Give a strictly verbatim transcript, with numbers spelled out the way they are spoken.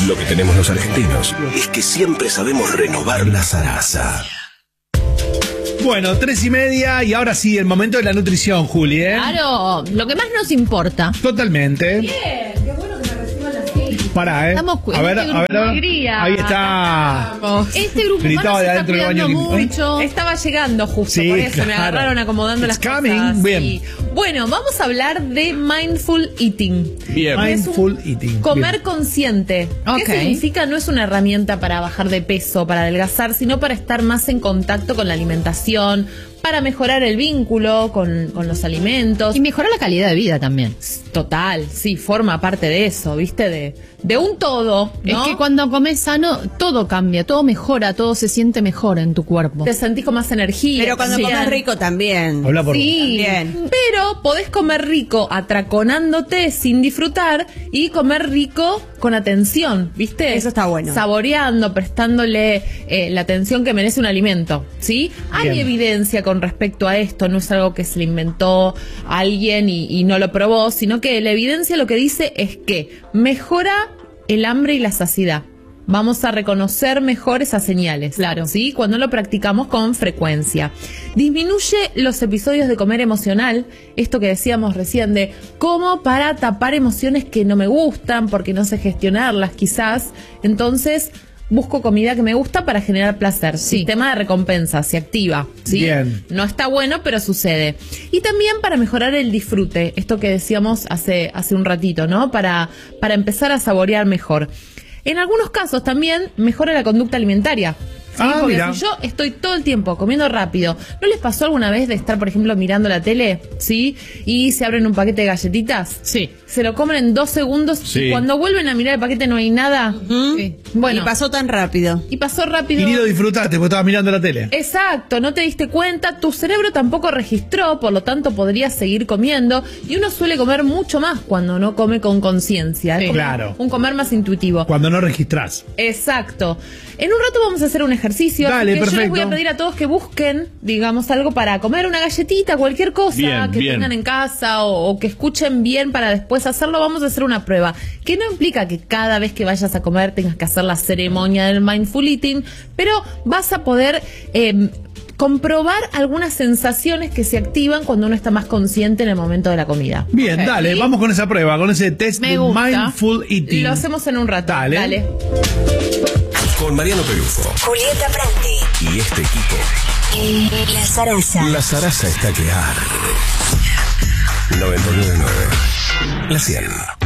Lo que tenemos los argentinos es que siempre sabemos renovar la zaraza. Bueno, tres y media y ahora sí, el momento de la nutrición, Juli, ¿eh? Claro, lo que más nos importa. Totalmente. Bien, qué bueno que me reciban así. Pará, ¿eh? Estamos a ver, este a ver, grupo a ver. alegría. Ahí está. Vamos. Este grupo Gritaba humano se de está adentro del cuidando baño olímpico. mucho. Estaba llegando justo, Sí, por eso me claro. agarraron acomodando It's las coming. cosas. Bien. Sí. Bueno, vamos a hablar de mindful eating. Bien. Es un Mindful eating. Comer Bien. consciente. Ok. ¿Qué significa? No es una herramienta para bajar de peso, para adelgazar, sino para estar más en contacto con la alimentación, para mejorar el vínculo con, con los alimentos. Y mejorar la calidad de vida también. Total, sí, forma parte de eso, ¿viste? De, de un todo, ¿no? Es que cuando comes sano, todo cambia, todo mejora, todo se siente mejor en tu cuerpo. Te sentís con más energía. Pero cuando también. comes rico también. Habla por Sí, También. pero podés comer rico atraconándote sin disfrutar y comer rico con atención, ¿viste? Eso está bueno. Saboreando, prestándole eh, la atención que merece un alimento, ¿sí? Hay Bien. evidencia con respecto a esto, no es algo que se le inventó alguien y, y no lo probó, sino que la evidencia lo que dice es que mejora el hambre y la saciedad. Vamos a reconocer mejor esas señales, Claro. ¿sí? Cuando lo practicamos con frecuencia. Disminuye los episodios de comer emocional, esto que decíamos recién de como para tapar emociones que no me gustan, porque no sé gestionarlas quizás. Entonces busco comida que me gusta para generar placer. Sí. Sistema de recompensa, se activa, ¿sí? Bien. No está bueno, pero sucede. Y también para mejorar el disfrute, esto que decíamos hace, hace un ratito, ¿no? Para, para empezar a saborear mejor. En algunos casos también mejora la conducta alimentaria. ¿Sí? Ah, Porque mira. si yo estoy todo el tiempo comiendo rápido, ¿no les pasó alguna vez de estar, por ejemplo, mirando la tele, ¿sí? Y se abren un paquete de galletitas? Sí. Se lo comen en dos segundos Sí. y cuando vuelven a mirar el paquete no hay nada. ¿Mm? Sí. Bueno, Y pasó tan rápido. y pasó rápido. Y ni lo disfrutaste porque estabas mirando la tele. Exacto, no te diste cuenta, tu cerebro tampoco registró, por lo tanto podrías seguir comiendo y uno suele comer mucho más cuando no come con conciencia. Sí. Es como Claro. un comer más intuitivo. Cuando no registrás. Exacto. En un rato vamos a hacer un ejercicio. Dale, así que yo les perfecto. voy a pedir a todos que busquen, digamos, algo para comer, una galletita, cualquier cosa Bien, que bien. tengan en casa o, o que escuchen bien para después hacerlo. Vamos a hacer una prueba que no implica que cada vez que vayas a comer tengas que hacer la ceremonia del mindful eating, pero vas a poder eh, comprobar algunas sensaciones que se activan cuando uno está más consciente en el momento de la comida. Bien, Ok. dale, vamos con esa prueba, con ese test Me de gusta. Mindful Eating. Lo hacemos en un rato. Dale. Dale. Con Mariano Pelufo Julieta Prandi. y este equipo, La Zaraza. la zaraza está que arde. noventa y nueve punto nueve. La cien.